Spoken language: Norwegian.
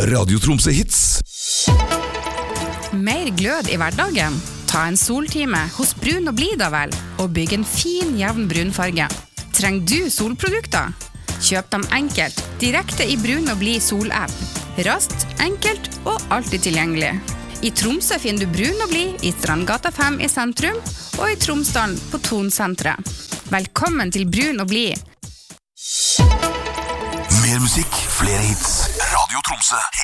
Radio Tromsø Hits. Mer glød I hverdagen? Ta en soltime hos Brun og Blid da vel, og bygg en fin, jevn brunfarge. Trenger du solprodukter? Kjøp dem enkelt, direkte I Brun og Blid sol-app. Raskt, enkelt og alltid tilgjengelig. I Tromsø finner du Brun og Blid I Strandgata 5 I sentrum, og I Tromsdalen på Tonsentret. Velkommen til Brun og Blid. Mer musikk, flere hits. Radio Tromsø